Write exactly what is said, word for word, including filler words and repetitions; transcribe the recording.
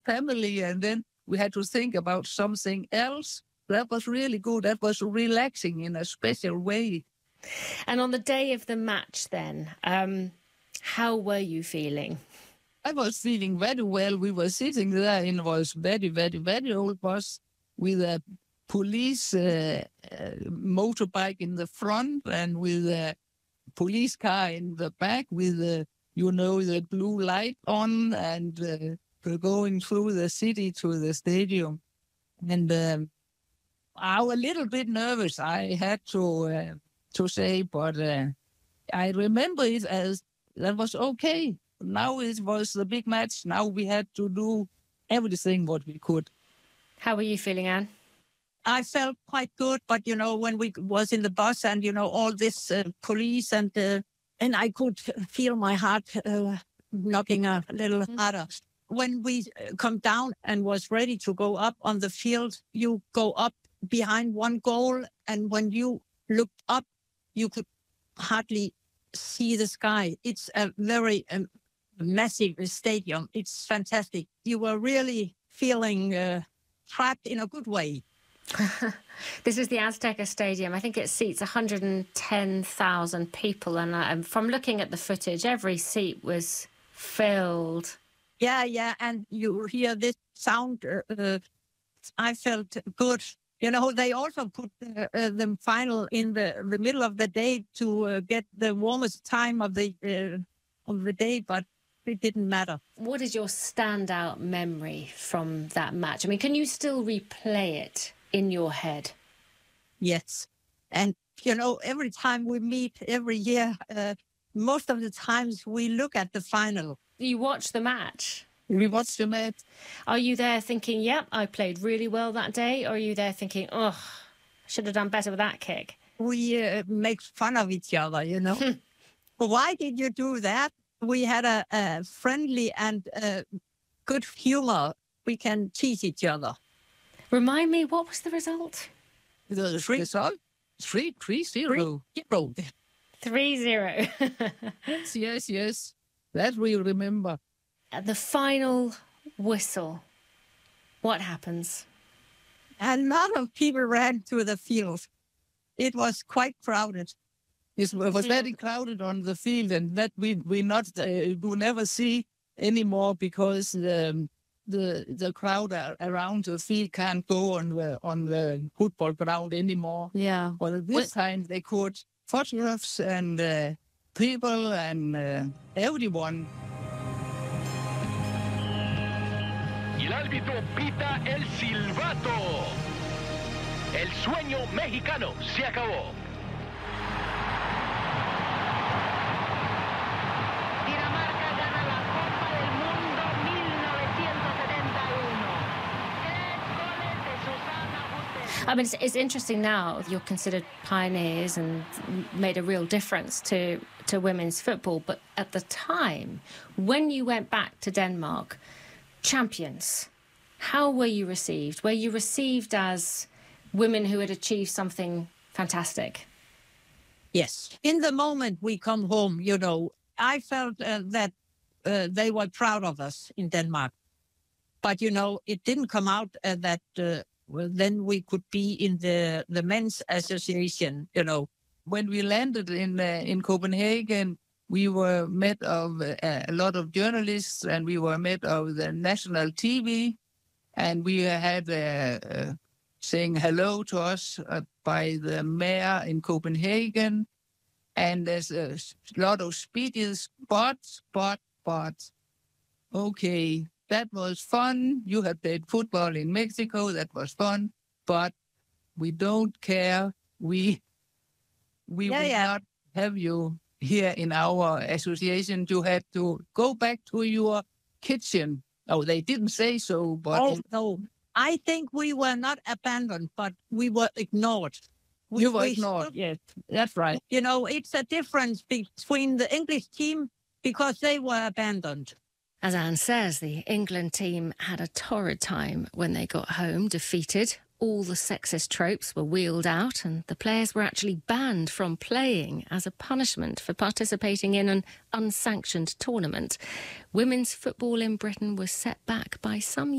family, and then we had to think about something else. That was really good. That was relaxing in a special way. And on the day of the match then, um, how were you feeling? I was feeling very well. We were sitting there in was very, very, very old bus with a police uh, uh, motorbike in the front and with a police car in the back with, uh, you know, the blue light on and uh, going through the city to the stadium. And um, I was a little bit nervous, I had to uh, to say, but uh, I remember it as that was okay. Now it was the big match. Now we had to do everything what we could. How were you feeling, Anne? I felt quite good, but, you know, when we was in the bus and, you know, all this uh, police and uh, and I could feel my heart uh, knocking a little mm-hmm. harder. When we come down and was ready to go up on the field, you go up behind one goal, and when you looked up, you could hardly see the sky. It's a very um, massive stadium. It's fantastic. You were really feeling uh, trapped in a good way. This is the Azteca Stadium. I think it seats one hundred ten thousand people, and uh, from looking at the footage, every seat was filled. Yeah, yeah, and you hear this sound. Uh, I felt good. You know, they also put uh, uh, the final in the, the middle of the day to uh, get the warmest time of the uh, of the day, but it didn't matter. What is your standout memory from that match? I mean, can you still replay it in your head? Yes, and you know, every time we meet every year, uh, most of the times we look at the final. You watch the match. We watched the match. Are you there thinking, yep, I played really well that day? Or are you there thinking, oh, I should have done better with that kick? We uh, make fun of each other, you know. Why did you do that? We had a, a friendly and uh, good humor. We can tease each other. Remind me, what was the result? The result? Three, three, zero. Zero. Three, zero. Yes, yes, yes. That we remember. At the final whistle, what happens? A lot of people ran to the field. It was quite crowded. It was very crowded on the field, and that we we not uh, will never see anymore because the the the crowd around the field can't go on the on the football ground anymore. Yeah. But this what? time they could photographs and uh, people and uh, everyone. Y el árbitro pita el silbato. El sueño mexicano se acabó. Dinamarca gana la Copa del Mundo mil novecientos setenta y uno. Tres goles de Susana Hutter. I mean, it's, it's interesting now you're considered pioneers and made a real difference to, to women's football. But at the time, when you went back to Denmark, champions, how were you received? Were you received as women who had achieved something fantastic? Yes. In the moment we come home, you know, I felt uh, that uh, they were proud of us in Denmark. But, you know, it didn't come out uh, that uh, well, then we could be in the, the men's association, you know. When we landed in uh, in Copenhagen, we were met of uh, a lot of journalists, and we were met of the national T V, and we had uh, uh, saying hello to us uh, by the mayor in Copenhagen, and there's a lot of speeches, but, but, but, okay, that was fun. You had played football in Mexico, that was fun, but we don't care. We, we yeah, will yeah. not have you here in our association. You had to go back to your kitchen. Oh, they didn't say so, but... Oh, no. I think we were not abandoned, but we were ignored. We, you were we ignored, stood, yes. That's right. You know, it's a difference between the English team because they were abandoned. As Anne says, the England team had a torrid time when they got home, defeated all the sexist tropes were wheeled out and the players were actually banned from playing as a punishment for participating in an unsanctioned tournament, women's football in Britain was set back by some